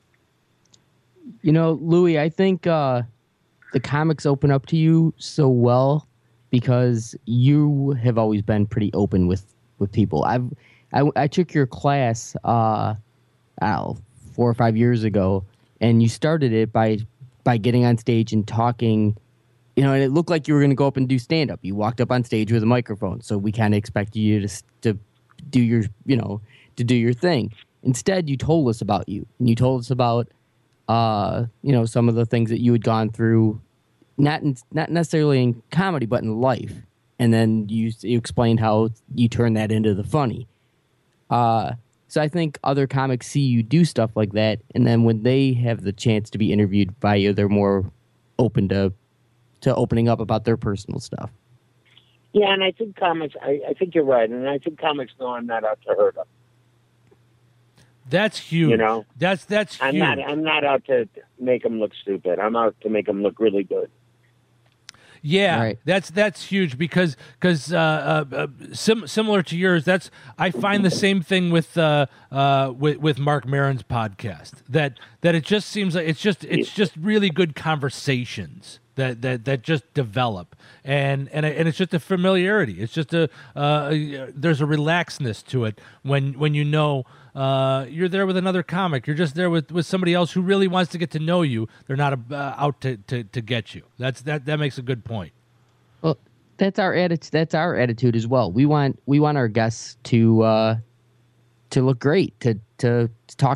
You know, Louis, I think uh, the comics open up to you so well because you have always been pretty open with, with people. I've I, I took your class uh, oh, four or five years ago, and you started it by by getting on stage and talking. You know, and it looked like you were going to go up and do stand up. You walked up on stage with a microphone, so we kind of expected you to to do your you know to do your thing. Instead, you told us about you, and you told us about. Uh, you know, some of the things that you had gone through, not in, not necessarily in comedy, but in life. And then you, you explained how you turned that into the funny. Uh, so I think other comics see you do stuff like that, and then when they have the chance to be interviewed by you, they're more open to to opening up about their personal stuff. Yeah, and I think comics, I, I think you're right, and I think comics know I'm not out to hurt them. That's huge. You know, that's that's I'm huge. not I'm not out to make them look stupid. I'm out to make them look really good. Yeah, Right. that's that's huge because because uh, uh, uh, sim- similar to yours, that's I find the same thing with uh, uh, with with Mark Maron's podcast. That that it just seems like it's just it's just really good conversations that that that just develop, and and and it's just a familiarity. It's just a uh, there's a relaxedness to it when when you know. Uh, you're there with another comic. You're just there with, with somebody else who really wants to get to know you. They're not uh, out to, to, to get you. That's that that makes a good point. Well, that's our attitude. That's our attitude as well. We want we want our guests to uh, to look great, to to, to talk